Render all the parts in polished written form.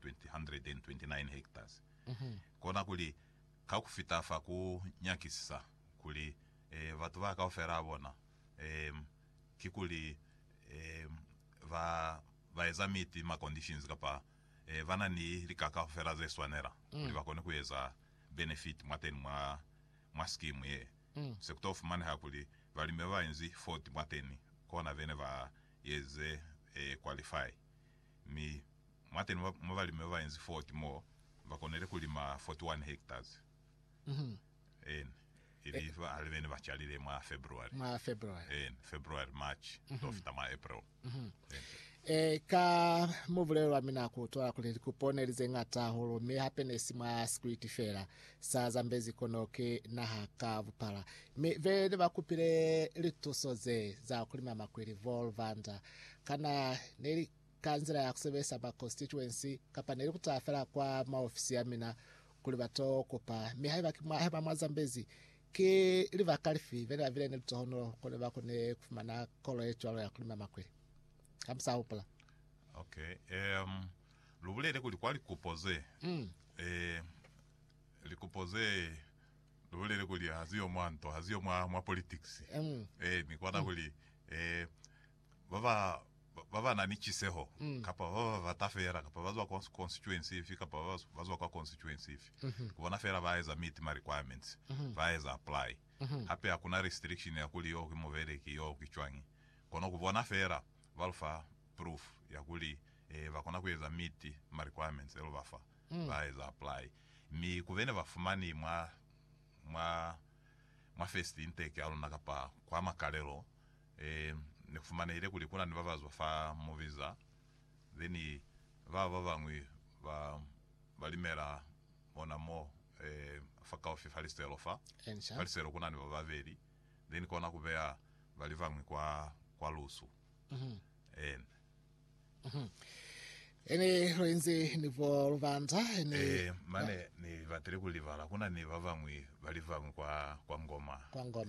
129 hectares kona kuli kakufita fa ku nyakisa kuli vatu vakaofera bona kikuli va examite ma conditions kapa vana ni likakaofera ze swanera kuli vakone kuweza benefit mwaten mwa scheme ye sector of money hakuli valime vaenzi 40 mwateni kona vene va yeze qualify mi mwateni mwavalime vaenzi 40 mo vakonele kulima 41 hectares ili alivene vachalile mwa February February March tofita ma April ka muvulelo amina kutola kuli kuponelize ngata holo me happiness mwa security fair sa Zambezi konoke na haka vupala me vele vakupile litusoze za kulima makweli volvanda kana neli kanzira ya kusebesa ba constituency kapa neli kutafela kwa maofisi amina kuli batokopa me haiba mwa Zambezi ke liva kalifi vele vile nelitohono kule bakone kufumana kolo yetu ya kulima makweli kamsa upala. Okay. Lubulele kuli kwali kupoze. Likupoze lubulele kuli hazio mwanto, hazio mwa politics. Ni kwa kuli baba nani chiseho kapa baba vatafera kapa bazwa constituency ifi kapa bazwa kwa constituency ifi kubona fera baeza meet my requirements baeza apply hape hakuna restriction ya kuli yo kimovere kiyo kichwangi kono kubona fera valfa proof ya kuli vakona kuweza meet my requirements elo vafa baeza apply mi kuvene vafumani mwa first intake alona kapa kwa makalelo nekufumana ile kuli kuna nivavazwa fa moviza then vavangwi valimera monamo faka ofi falistelo fa falistelo kuna nivavaveri then kona kuvea valivangwi kwa lusu ene roinzi nivo Luvanda mane ni vatiri kulivala kuna nivavangwi valivangwi kwa ngoma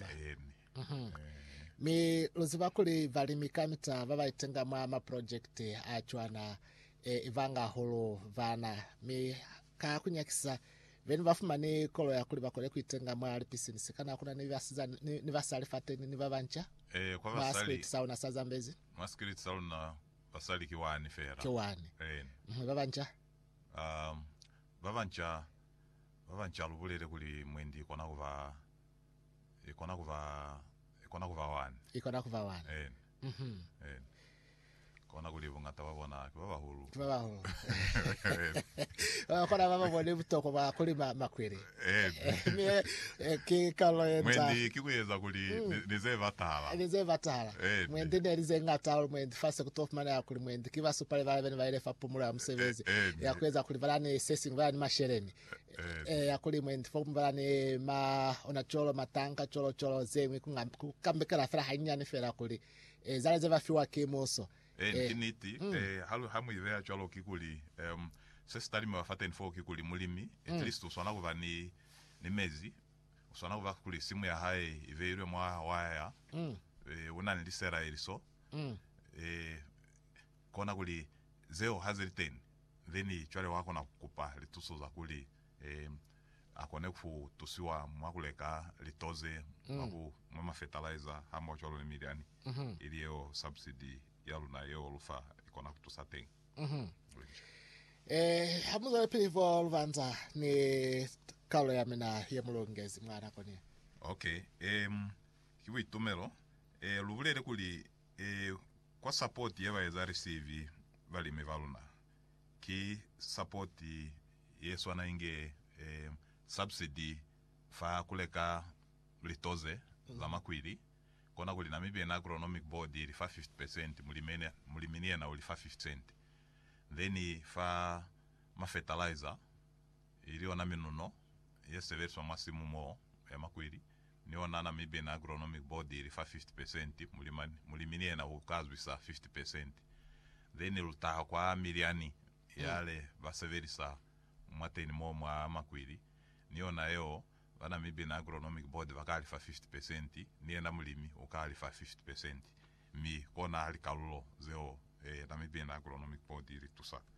mi luziva kuli valimika mita vavaitenga ma project achwana ivanga holo vana mi kakunyakisa veni vafumani kolo ya kuli vakole kuitenga mwa lipisinisi kana kuna ni vasali fateni ni vavancha kwa vasali sauna sa Zambezi maskrit sauna vasali kiwani fera vavancha vavancha lubulele kuli mwendi ikona kuva wani kona kuli vungata wabona kibaba hulu kona baba bone butoko ba kuli makweli ki kalo yenta mwendi kikuyeza kuli nize vatala mwendi nerize ngata mwendi fase kutofumana ya kuli mwendi kiba super vale vale fa pumula msevezi ya kuweza kulivalane assessing vale mashereni ya kuli mwendi fombalane ma onacholo matanga cholo zemwe kukambekala fera hanyani fera kuli zale zeva fiwa kimoso kiniti hamu ivea cholo kikuli sestari mewafata info kikuli mulimi at least uswana kuva ni mezi uswana kuva kuli simu ya hae iveirwe mwa waya una nilisera iliso kona kuli zeo haziriten then chwale wako na kukupa lituso za kuli akone kutusiwa mwakuleka litoze mwa fertilizer hamo cholo ni miliani ilio subsidy yaluna yo lufa ikona kutusateng hamuza pivo Luvanda ni kalo ya mina ya mulongezi mwana koni okay kiwi tumelo luvulele kuli kwa support yeva eza receive vali mevaluna ki support yeswana inge subsidy fa kuleka litoze za makwili kona kuli Namibian Agronomic Board ili fa 50% muliminia na uli fa 50%. Then fa ma fertilizer ili ona minuno yeseverso masimu mo ya makwili ni ona Namibian Agronomic Board ili fa 50% muliminia na ukazwi sa 50%. Then ultaha kwa miliani yale baseverisa mwateni mo mwa makwili ni ona yo vana Namibian Agronomic Board vakali fa 50% nienda mulimi ukali fa 50% mi kona alikalulo zeo Namibian Agronomic Board ili tusa